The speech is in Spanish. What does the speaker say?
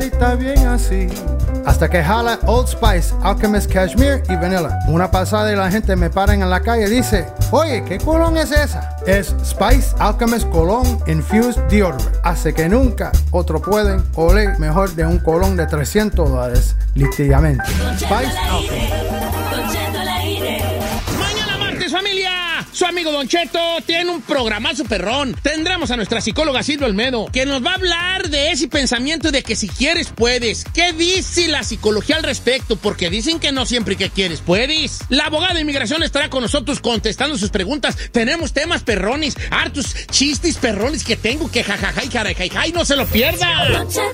y está bien así. Hasta que jala Old Spice, Alchemist Cashmere y Vanilla. Una pasada y la gente me para en la calle y dice, oye, ¿qué cologne es esa? Es Spice Alchemist Cologne Infused Deodorant. Hace que nunca otro pueden oler mejor de un cologne de $300, literalmente. Spice Alchemist. Mañana martes, familia, su amigo Don Cheto tiene un programazo perrón. Tendremos a nuestra psicóloga Silvia Olmedo, que nos va a hablar de ese pensamiento de que si quieres, puedes. ¿Qué dice la psicología al respecto? Porque dicen que no siempre que quieres, puedes. La abogada de inmigración estará con nosotros contestando sus preguntas. Tenemos temas perrones, hartos chistes perrones que tengo que jajaja y carajajay. No se lo pierda.